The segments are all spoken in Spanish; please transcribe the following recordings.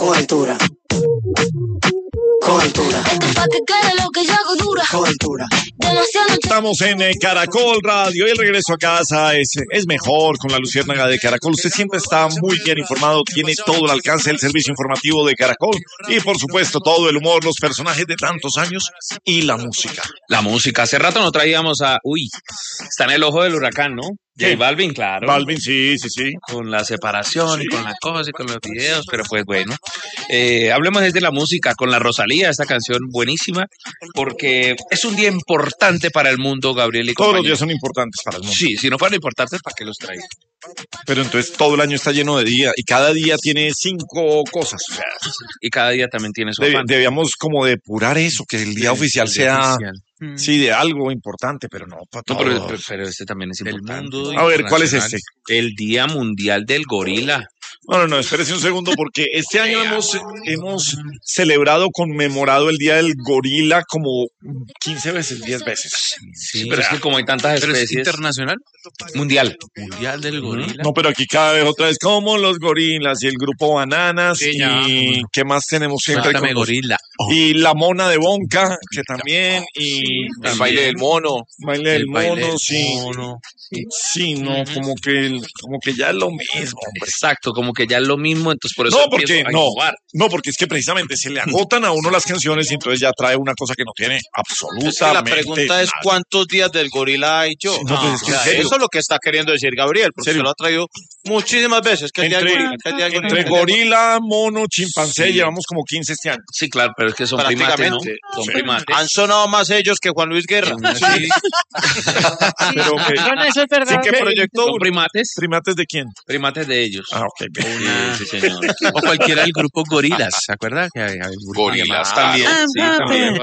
Cobertura. Cobertura. Pa' que quede lo que yo hago dura. Cobertura. Demasiado. Estamos en Caracol Radio y el regreso a casa es mejor con la Luciérnaga de Caracol. Usted siempre está muy bien informado, tiene todo el alcance del servicio informativo de Caracol y por supuesto todo el humor, los personajes de tantos años y la música. La música, hace rato no traíamos a... está en el ojo del huracán, ¿no? J Balvin, claro. Balvin, sí. Con la separación y con la cosa y con los videos, pero pues bueno. Hablemos desde la música, con la Rosalía, esta canción buenísima, porque es un día importante para el mundo, Gabriel y Todos compañía. los días son importantes para el mundo. Sí, si no fueran importantes, ¿para qué los traigo? Pero entonces todo el año está lleno de día y cada día tiene 5 cosas. O sea, Y cada día también tiene su afán. debíamos como depurar eso, que el día oficial El día sea... oficial. Sí, de algo importante, pero no para No, todos. pero este también es Del importante. mundo A ver, ¿cuál es internacional. este? El Día Mundial del Gorila. No, espérese un segundo, porque este año hemos celebrado, conmemorado el Día del Gorila como 15 veces, 10 veces. Sí, pero es que como hay tantas ¿Pero es especies... internacional? Mundial. Mundial del gorila. No, pero aquí cada vez otra vez como los gorilas y el grupo Bananas Sí, ya. y ¿qué más tenemos siempre? Cuéntame, con los- gorila. Y la mona de Bonca, que también, y El baile del mono. baile del El baile mono, del sí. mono. Sí, no, como que ya es lo mismo, hombre. Exacto, como que ya es lo mismo, entonces por eso No, empiezo porque a no, innovar. no, porque es que precisamente se le agotan a uno las canciones y entonces ya trae una cosa que no tiene absolutamente Es que la pregunta es nada. ¿cuántos días del gorila hay yo? No, pues es que en serio. Eso es lo que está queriendo decir Gabriel, porque ¿Serio? se lo ha traído muchísimas veces. Que el día del gorila, que el día del gorila, Entre que el día del gorila, mono, chimpancé, Sí. llevamos como 15 este año. Sí, claro, pero es que son primates, ¿no? Prácticamente. Son Sí. primates. Han sonado más ellos que Juan Luis Guerra. Sí, Pero que, Bueno, eso es verdad. sí que proyectó son primates, primates de quién. primates de ellos. Ah, ok, bien. Sí, sí, señor. O cualquiera del grupo Gorilas, ¿se acuerda? Que hay Gorilas llamado- también. Sí, también.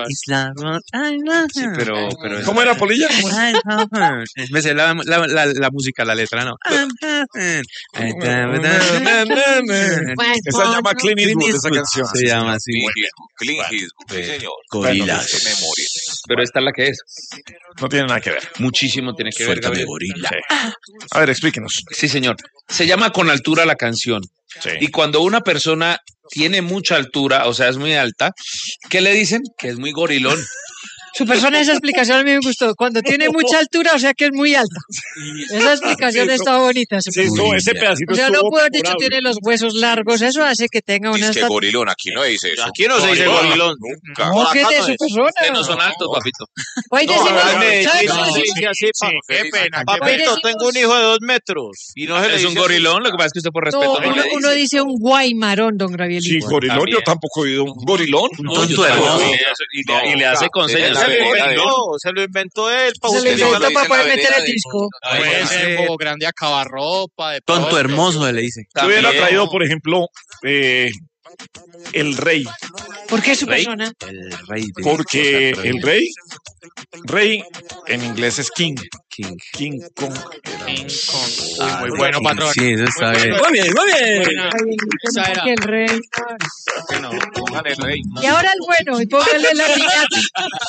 Sí, Sí, pero ¿Cómo era, Polilla? ¿Cómo era? Me sé la música, la letra, ¿no? Esa se llama Clint Eastwood, esa canción. Se llama así. Clint Eastwood, sí, señor. Gorilas. Qué memoria. pero esta es la que es. No tiene nada que ver. Muchísimo tiene que ver, Suéltame, Gabriel. gorila. Sí. A ver, explíquenos. Sí, señor. Se llama Con Altura la canción. Sí. Y cuando una persona tiene mucha altura, o sea, es muy alta, ¿qué le dicen? Que es muy gorilón. Su persona, esa explicación a mí me gustó. Cuando tiene mucha altura, o sea que es muy alta. Esa explicación Sí, está bonita. Sí, eso, ese pedacito O sea, no estuvo puedo haber dicho memorable. tiene los huesos largos. Eso hace que tenga una Dice que estatura. gorilón, aquí no dice eso. Aquí no se dice gorilón. Nunca. No, que Acá de no su es. persona. Ustedes no son altos, papito. Hoy No, decimos, acá en Medellín ¿sabes no cómo se se dice así, pa. Qué pena. Papito, tengo un hijo de 2 metros. Y no se le Es un dice gorilón, lo que pasa es que usted por respeto No, no le uno dice. dice un guaymarón, don Sí, Gravielito. gorilón, También. yo tampoco he oído un gorilón. Un No, tonto yo hermoso. tampoco. Y le hace con señas. Se lo inventó él para Se le justificar inventó la para poder vereda meter el de- disco. Puede ser Juego grande a cavarropa. De tonto pronto. hermoso, le dice. Yo hubiera También. traído, por ejemplo, el rey, ¿Por qué su Rey. persona? El rey de porque cosas el rey en inglés es king, King. King Kong. Muy bueno, patrón. Sí, eso está bien. Muy bien, muy bien. Ay, que el rey. Bueno, Póngale rey. Y ahora el bueno, y póngale la piñata.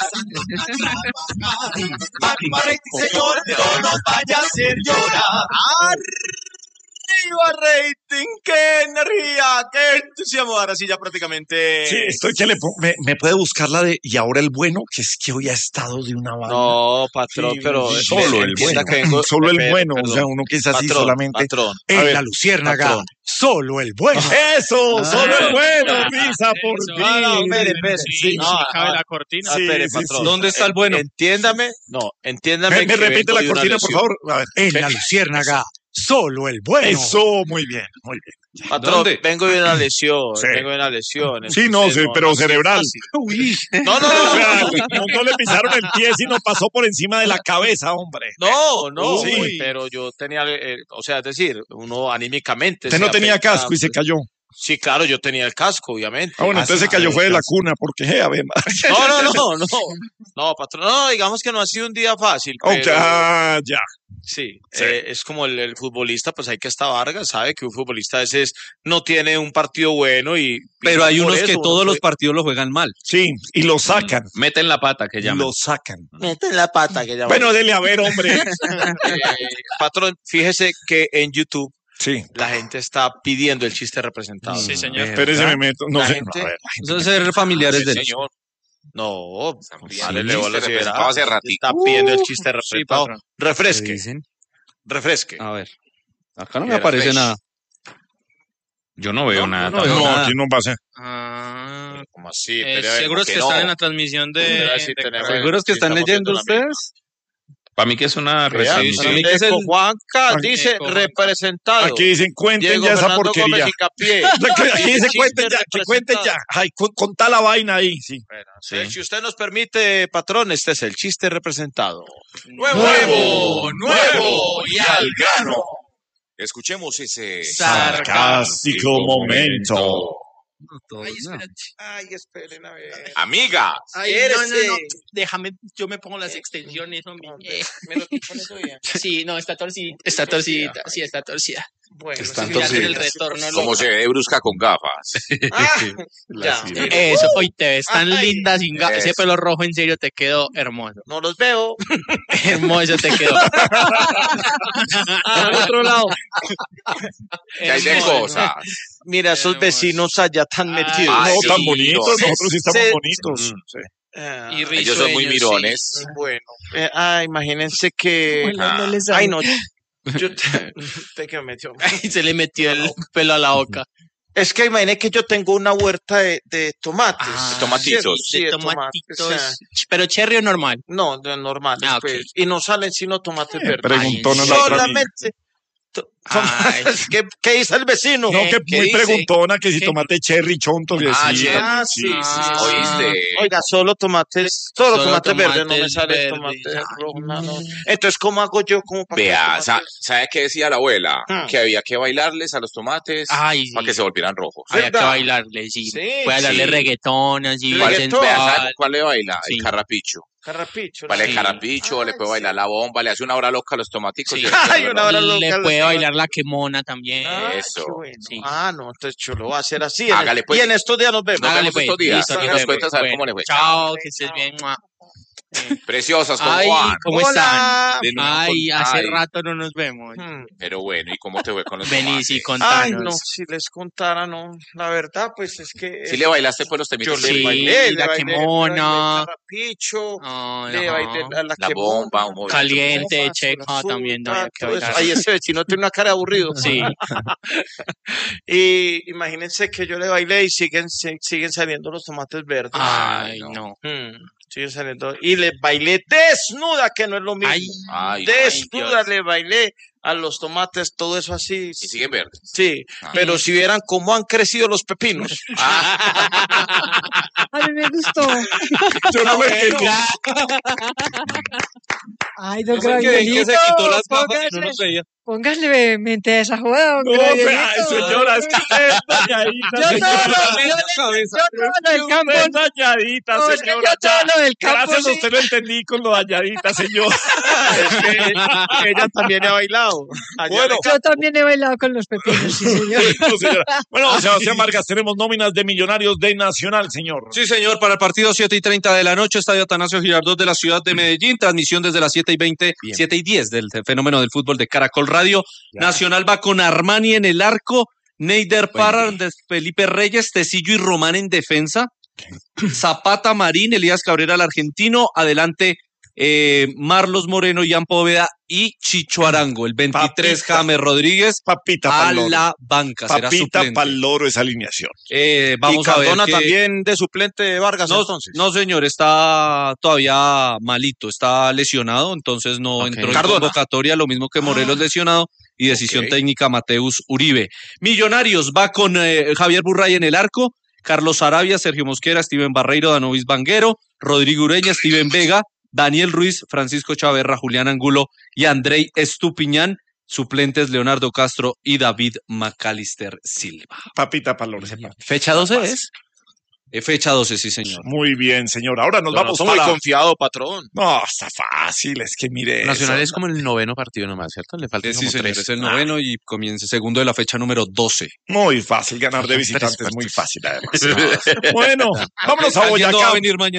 Señor, no nos vaya a hacer llorar. Arriba rating, qué energía, qué entusiasmo. Ahora sí ya prácticamente. Sí, estoy que me puede buscar la de y ahora el bueno, que es que hoy ha estado de una banda. No, patrón, Sí, pero sí, solo el entienda bueno. que solo el Espere, bueno, perdón. o sea, uno que es así Patrón, solamente. patrón. A ver, La luciérnaga, patrón. solo el bueno. Eso, solo el bueno, pisa por Eso. ti. No, no, espere. sí, No, cabe no. la cortina. Sí, Espere, sí, patrón. sí. ¿Dónde está el bueno? Entiéndame, no, entiéndame. Me que repite vengo la de una cortina, por lesión. favor. A ver. En la luciérnaga, solo el bueno. Eso, muy bien, muy bien. Patrón, ¿Dónde? vengo de una lesión, Sí. vengo de una lesión. Sí, no, entonces sí, pero es cerebral. fácil. Uy. No, no, O sea, no. no le pisaron el pie, sino pasó por encima de la cabeza, hombre. No, no, Sí. pero yo tenía, o sea, es decir, uno anímicamente. Usted se no tenía afecta, casco y se pues. cayó. Sí, claro, yo tenía el casco, obviamente. Ah, bueno, entonces se cayó fue de la cuna, porque, a ver, No, patrón, no, digamos que no ha sido un día fácil. Ok, Pero, ya. sí, Sí. es como el futbolista, pues hay que estar Vargas, sabe que un futbolista a veces no tiene un partido bueno Pero hay por unos eso que uno todos los puede- partidos lo juegan mal. Sí, y lo sacan. Meten la pata, que llaman. Lo sacan. Meten la pata que llaman. Bueno, dele a ver, hombre. Patrón, fíjese que en YouTube Sí. La gente está pidiendo el chiste representado. Sí, señor. Espérese, me meto. No La sé. gente- A ver. Eso es ser familiares de señor. No, pidiendo vale, el le chiste bola si verá. representado hace ratito. Está pidiendo el chiste Sí, representado. patrón. Refresque, dicen. refresque. A ver. Acá no me Era aparece fresh. nada. Yo no veo nada. no veo No, nada. aquí no pasa. Ah, ¿Cómo así? Espere, a ver, seguros ¿por que qué están no? en la transmisión Espera, de... sí, de tenemos- Caracol. ¿Seguros que Sí, están estamos leyendo viendo la ustedes? Para mí que es una Vea, retransmisión. mí que es el- Juanca Aquí- dice representado. Aquí dicen, cuenten Diego ya esa Fernando porquería. Gómez Hincapié. Aquí dice, Chiste cuenten ya, que cuenten ya. representado. Ay, contá la vaina ahí, sí. Bueno, si usted nos permite, patrón, este es el chiste representado. Nuevo y al grano. Escuchemos ese Sarcástico momento. Ay, espérate. Ay, esperen a ver. Amiga, Ay, no. Déjame, yo me pongo las extensiones, hombre. ¿Me lo pone eso bien? Sí, no, está torcida. Está torcida. Sí, está torcida. Bueno, Están sí, Voy a hacer el torcidas. retorno. como loca. se ve brusca con gafas. ya. Eso, hoy te ves tan Ay, linda sin gafas. Ese eso. pelo rojo, en serio, te quedó hermoso. No los veo. Hermoso te quedó. Al otro lado. Que hay de Hermoso. cosas. Mira, esos vecinos allá tan metidos. Ay, No, sí, tan bonitos, mirones. nosotros sí estamos Sí. bonitos. Sí. Ah, Y Ellos son muy risueños, mirones. bueno. imagínense que. Bailándoles Ay, ahí. no. Yo te que me metió. sí. Se le metió el pelo a la boca. Es que imagínate que yo tengo una huerta de tomates. tomatitos. Sí, De tomates. tomatitos. O sea, Pero cherry o normal. no, de normales, Ah, ok. pues. Y no salen sino tomates verdes. Preguntona Ay, la otra amiga. Solamente. Ay. ¿Qué dice el vecino? No, que ¿Qué muy dice? preguntona, que si ¿Qué? tomate cherry, chontos y Ah, así. sí. Sí. ¿Oíste? Oiga, solo tomates tomates verdes, no me tomates sale verdes, tomate ya. rojo, no. Entonces, ¿cómo hago yo? ¿Cómo para que Vea, los tomates- ¿sabe qué decía la abuela? Hmm. Que había que bailarles a los tomates Ay, sí. para que se volvieran rojos. Había que ¿Verdad? bailarle, sí. Sí, Puede darle sí. reggaetón, así, Reggaetón. Vea, ¿sabe sensual. cuál le baila? Sí. El carrapicho. Carrapicho. Vale, ¿no? el carrapicho, le puede bailar la bomba, le hace una hora loca a los tomaticos. Sí. y se vuelve Ay, una hora rojo. loca Le los puede tomates. bailar la quemona también. Ah, Eso. qué bueno. Sí. Ah, no, entonces yo lo voy a hacer así. Hágale, pues. Y en estos días nos vemos. Nos Hágale, vemos pues. estos días. Listo, Y nos nos vemos. cuentas a ver Bueno, cómo le fue. Chao, que estés bien. mua. Preciosas con Ay, Juan. ¿cómo están? Hola. De nuevo Ay, con- hace ay, rato no nos vemos. Pero bueno, ¿y cómo te fue con los Vení, tomates? sí, Ay, contanos. no, si les contara, no. La verdad, pues es que. ¿Sí le bailaste pues los Yo temitos? le Sí, bailé, la le bailé, quemona. le bailé el carrapicho, Ay, le ajá. bailé la La quemona, bomba, un movimiento. Caliente, bomba, checa azul, también. No, había que todo eso. bailar. Ay, ese vecino tiene una cara de aburrido. Sí. Y imagínense que yo le bailé y siguen saliendo los tomates verdes. Ay, no. Siguen saliendo. Y le bailé desnuda, que no es lo mismo. Ay, Ay, Desnuda Dios. le bailé a los tomates, todo eso así. y siguen verdes. Sí, Ah. pero si vieran cómo han crecido los pepinos. A mí me gustó. Yo no me entendí. Ay, don Yo sé que Gravielito, se quitó las gafas y no nos veía. póngale mente a esa joda, don No, Gravielito. ay, señora, es que usted es dañadita, Yo señora. todo lo del campo. Usted es dañadita, No, es que señora. yo todo ya. lo del campo, Gracias a sí. usted lo entendí con lo dañadita, señor. Es que ella también ha bailado. Allá Bueno. Yo también he bailado con los pepinos, sí, señor. No, señora. Bueno, Sebastián Vargas, tenemos nóminas de Millonarios de Nacional, señor. Sí, señor, para el partido 7:30 de la noche, Estadio Atanasio Girardot de la ciudad de Medellín, transmisión desde las 7:20, 7:10 del fenómeno del fútbol de Caracol Radio. Nacional va con Armani en el arco, Neider Parra, Felipe Reyes, Tecillo y Román en defensa, Zapata, Marín, Elías Cabrera, el argentino, adelante Marlos Moreno, Ian Poveda y Chicho Arango, el 23 Papita. James Rodríguez Papita a Paloro. la banca, será Papita suplente. Paloro esa alineación. Vamos y a ver Cardona qué- también de suplente de Vargas, No, entonces. no, señor, está todavía malito, está lesionado, entonces no Ok. entró en Cardona. convocatoria, lo mismo que Morelos lesionado y decisión ok. técnica Mateus Uribe. Millonarios va con Javier Burray en el arco, Carlos Arabia, Sergio Mosquera, Steven Barreiro, Danovis Vanguero, Rodrigo Ureña, Steven Vega, Daniel Ruiz, Francisco Chaverra, Julián Angulo y Andrei Estupiñán. Suplentes Leonardo Castro y David Macalister Silva. Papita Paloro. ese papita. Fecha 12 es. Fecha 12, sí, señor. Muy bien, señor. Ahora nos No, vamos soy muy para... confiado, patrón. No, está fácil, es que mire Nacional eso. es como el 9º partido nomás, ¿cierto? Le faltan Sí, como señor, 3. es el noveno y comienza segundo de la fecha número 12. Muy fácil, ganar de Tres visitantes, muy partidos. fácil además. Bueno, vámonos a ¿Alguien no va a Boyacá. venir mañana?